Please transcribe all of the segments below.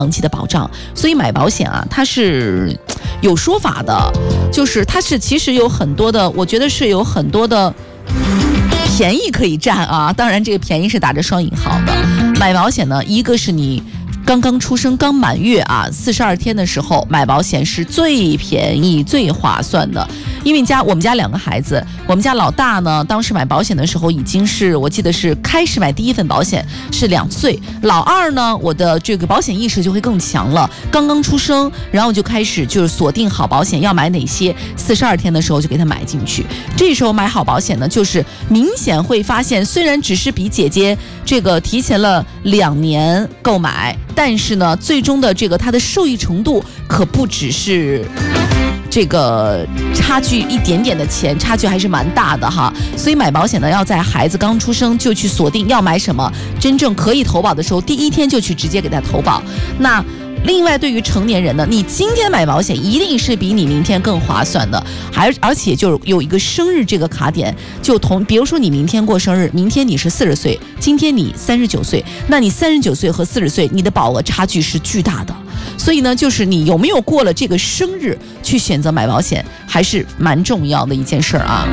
长期的保障。所以买保险啊，它是有说法的，就是它是其实有很多的，我觉得是有很多的便宜可以占啊。当然这个便宜是打着双引号的。买保险呢，一个是你刚刚出生刚满月啊，42天的时候买保险是最便宜最划算的。因为我们家2个孩子，我们家老大呢当时买保险的时候已经是我记得是开始买第一份保险是2岁，老二呢我的这个保险意识就会更强了，刚刚出生，然后就开始就是锁定好保险要买哪些，42天的时候就给他买进去。这时候买好保险呢，就是明显会发现，虽然只是比姐姐这个提前了2年购买，但是呢最终的这个它的受益程度可不只是这个差距一点点的钱，差距还是蛮大的哈。所以买保险呢，要在孩子刚出生就去锁定要买什么，真正可以投保的时候，第一天就去直接给他投保。那另外对于成年人呢，你今天买保险一定是比你明天更划算的，而且就有一个生日这个卡点，就比如说你明天过生日，明天你是40岁，今天你39岁，那你39岁和40岁你的保额差距是巨大的。所以呢，就是你有没有过了这个生日去选择买保险，还是蛮重要的一件事啊。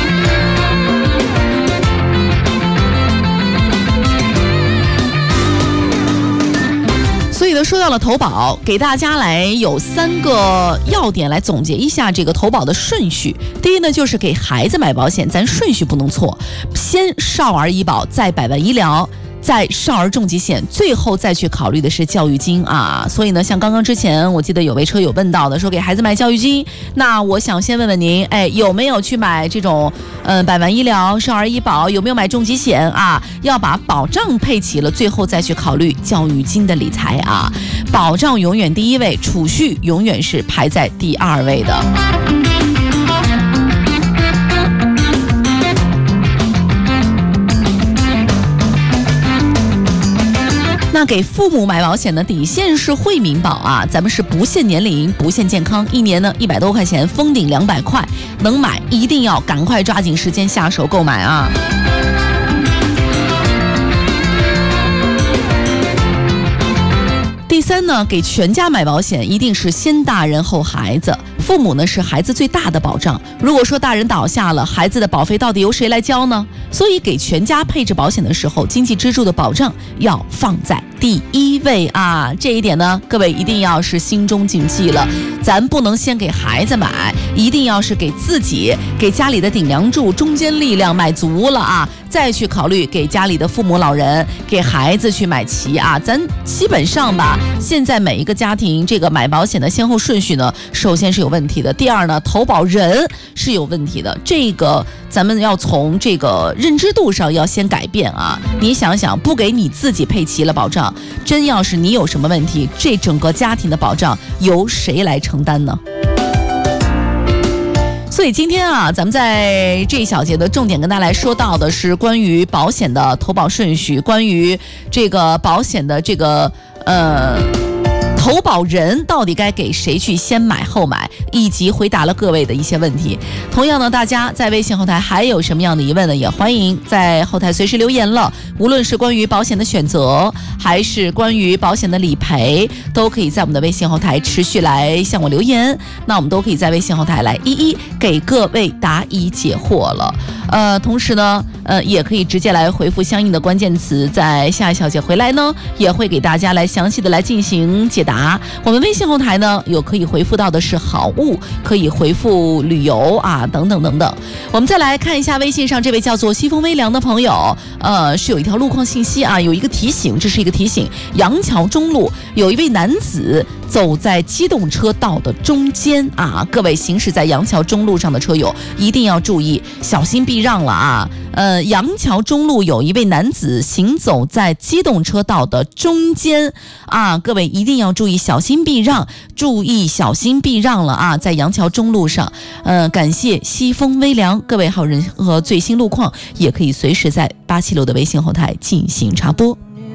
所以呢，说到了投保，给大家来有3个要点来总结一下这个投保的顺序。第一呢，就是给孩子买保险，咱顺序不能错，先少儿医保，再百万医疗，在少儿重疾险，最后再去考虑的是教育金啊。所以呢，像刚刚之前我记得有位车友问到的，说给孩子买教育金，那我想先问问您，有没有去买这种百万医疗、少儿医保，有没有买重疾险啊？要把保障配齐了，最后再去考虑教育金的理财啊。保障永远第一位，储蓄永远是排在第2位的。那给父母买保险的底线是惠民保啊，咱们是不限年龄不限健康，一年呢100多块钱，封顶200块，能买一定要赶快抓紧时间下手购买啊。第3呢，给全家买保险一定是先大人后孩子，父母呢是孩子最大的保障。如果说大人倒下了，孩子的保费到底由谁来交呢？所以给全家配置保险的时候，经济支柱的保障要放在第1位啊。这一点呢，各位一定要是心中谨记了，咱不能先给孩子买，一定要是给自己，给家里的顶梁柱、中坚力量买足了啊，再去考虑给家里的父母老人、给孩子去买齐啊。咱基本上吧，现在每一个家庭这个买保险的先后顺序呢，首先是有问题的，第二呢，投保人是有问题的，这个咱们要从这个认知度上要先改变啊。你想想，不给你自己配齐了保障，真要是你有什么问题，这整个家庭的保障由谁来承担呢？所以今天啊，咱们在这一小节的重点跟大家来说到的是关于保险的投保顺序，关于这个保险的这个投保人到底该给谁去先买后买，以及回答了各位的一些问题。同样呢，大家在微信后台还有什么样的疑问呢？也欢迎在后台随时留言了。无论是关于保险的选择，还是关于保险的理赔，都可以在我们的微信后台持续来向我留言。那我们都可以在微信后台来一一给各位答疑解惑了。同时呢，也可以直接来回复相应的关键词，在下一小节回来呢，也会给大家来详细的来进行解答。我们微信后台呢，有可以回复到的是好物，可以回复旅游啊，等等等等。我们再来看一下微信上这位叫做西风微凉的朋友，是有一条路况信息啊，有一个提醒，这是一个提醒，杨桥中路有一位男子走在机动车道的中间啊，各位行驶在杨桥中路上的车友一定要注意，小心避让了啊。杨桥中路有一位男子行走在机动车道的中间啊，各位一定要注意，小心避让，注意小心避让了啊，在杨桥中路上。感谢西风微凉，各位还有任何最新路况也可以随时在876的微信后台进行插播。